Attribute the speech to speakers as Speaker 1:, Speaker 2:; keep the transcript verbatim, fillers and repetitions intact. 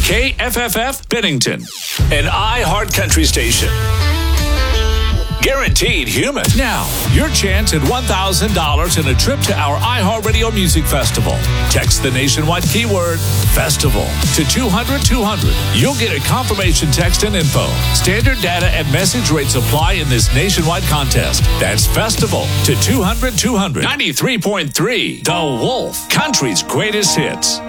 Speaker 1: K F F F Bennington, an iHeart Country station. Guaranteed human. Now, your chance at one thousand dollars and a trip to our iHeartRadio Music Festival. Text the nationwide keyword FESTIVAL to two hundred two hundred. You'll get a confirmation text and info. Standard data and message rates apply in this nationwide contest. That's FESTIVAL to two hundred two hundred. ninety-three point three The Wolf, country's greatest hits.